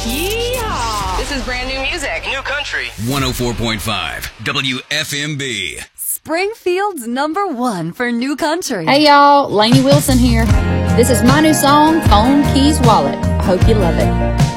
Yeehaw! This is brand new music. New country. 104.5 WFMB. Springfield's #1 for new country. Hey y'all, Lainey Wilson here. This is my new song, Phone Keys Wallet. I hope you love it.